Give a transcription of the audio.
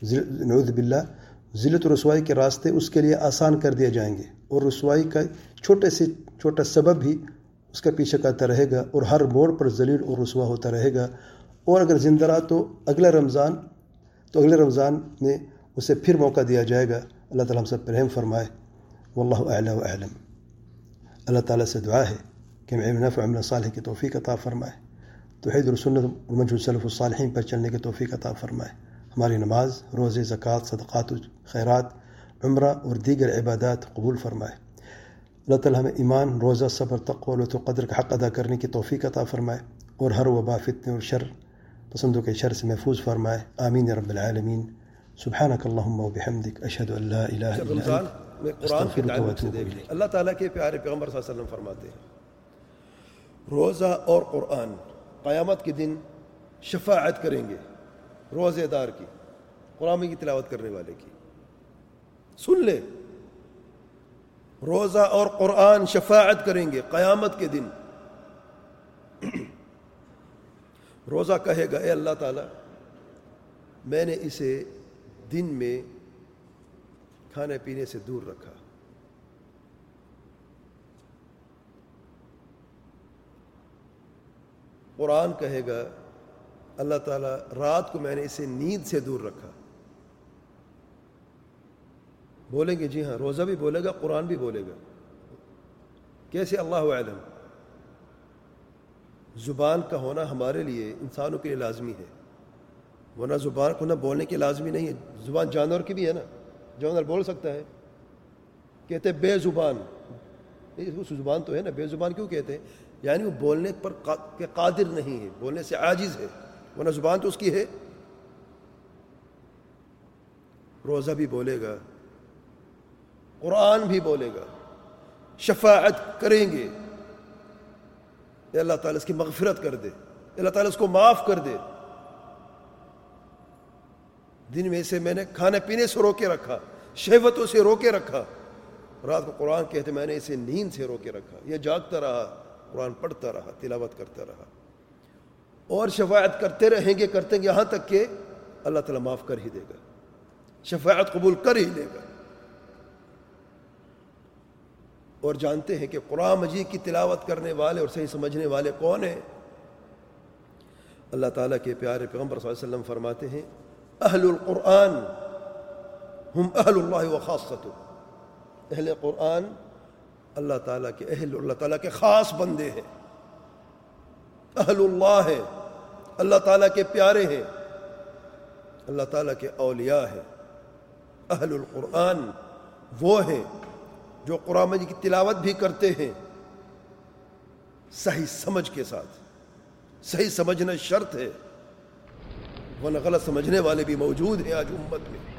نعوذ باللہ ذلت و رسوائی کے راستے اس کے لیے آسان کر دیے جائیں گے، اور رسوائی کا چھوٹا سبب بھی اس کا پیچھے کرتا رہے گا، اور ہر موڑ پر ذلیل اور رسوا ہوتا رہے گا. اور اگر زندہ رہا تو اگلے رمضان میں اسے پھر موقع دیا جائے گا. اللہ تعالیٰ ہم سب پر رحم فرمائے. واللہ اعلیٰ و اعلم. اللہ تعالیٰ سے دعا ہے کہ علم نافع عمل صالح کی توفیق عطا فرمائے، توحید اور سنت اور منہج سلف الصالحین پر چلنے کی توفیق عطا فرمائے. ہماری نماز، روزے، زکوٰۃ، صدقات و خیرات، عمرہ اور دیگر عبادات قبول فرمائے. اللہ تعالیٰ ہمیں ایمان، روزہ، صبر، تقوی و قدر کا حق ادا کرنے کی توفیق عطا فرمائے، اور ہر وبا، فتنے اور شر پسندوں کے شر سے محفوظ فرمائے. آمین یا رب العالمین. سبحانک اللہم و بحمدک، اشہد ان لا الہ الا انت، میں قرآن کے تعلق سے دیکھ لیں. اللہ تعالیٰ کے پیارے پیغمبر صلی اللہ علیہ وسلم فرماتے ہیں روزہ اور قرآن قیامت کے دن شفاعت کریں گے روزے دار کی، قرآن کی تلاوت کرنے والے کی. سن لے، روزہ اور قرآن شفاعت کریں گے قیامت کے دن. روزہ کہے گا اے اللہ تعالیٰ میں نے اسے دن میں کھانے پینے سے دور رکھا. قرآن کہے گا اللہ تعالیٰ رات کو میں نے اسے نیند سے دور رکھا. بولیں گے جی ہاں، روزہ بھی بولے گا، قرآن بھی بولے گا. کیسے؟ اللہ اعلم. زبان کا ہونا ہمارے لیے، انسانوں کے لیے لازمی ہے، ورنہ زبان کو نہ بولنے کے لازمی نہیں ہے. زبان جانور کی بھی ہے نا، جانور بول سکتا ہے. کہتے بے زبان، اس زبان تو ہے نا، بے زبان کیوں کہتے ہیں؟ یعنی وہ بولنے پر قادر نہیں ہے، بولنے سے عاجز ہے، ورنہ زبان تو اس کی ہے. روزہ بھی بولے گا، قرآن بھی بولے گا، شفاعت کریں گے. اے اللہ تعالیٰ اس کی مغفرت کر دے، اللہ تعالیٰ اس کو معاف کر دے. دن میں سے میں نے کھانے پینے سے روکے رکھا، شہوتوں سے روکے رکھا. رات کو قرآن کہتے میں نے اسے نیند سے روکے رکھا. یہ جاگتا رہا، قرآن پڑھتا رہا، تلاوت کرتا رہا، اور شفاعت کرتے رہیں گے یہاں تک کہ اللہ تعالیٰ معاف کر ہی دے گا، شفاعت قبول کر ہی لے گا. اور جانتے ہیں کہ قرآن مجید کی تلاوت کرنے والے اور صحیح سمجھنے والے کون ہیں؟ اللہ تعالیٰ کے پیارے پیغمبر صلی اللہ علیہ وسلم فرماتے ہیں اہل القرآن ہم اہل اللہ و خاصۃ. اہل قرآن اللہ تعالیٰ کے اہل، اللہ تعالیٰ کے خاص بندے ہیں. اہل اللہ ہیں، اللہ تعالیٰ کے پیارے ہیں، اللہ تعالیٰ کے اولیاء ہیں. اہل القرآن وہ ہیں جو قرآن مجید کی تلاوت بھی کرتے ہیں صحیح سمجھ کے ساتھ. صحیح سمجھنا شرط ہے، ورنہ غلط سمجھنے والے بھی موجود ہیں آج امت میں.